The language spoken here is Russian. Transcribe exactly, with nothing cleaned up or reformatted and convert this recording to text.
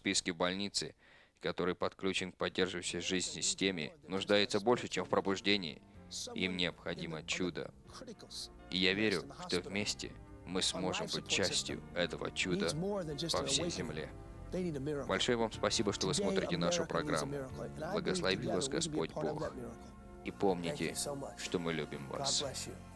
списке в больнице, который подключен к поддерживающей жизнь системе, нуждается больше, чем в пробуждении. Им необходимо чудо. И я верю, что вместе мы сможем быть частью этого чуда по всей земле. Большое вам спасибо, что вы смотрите нашу программу. Благослови вас Господь Бог. И помните, что мы любим вас.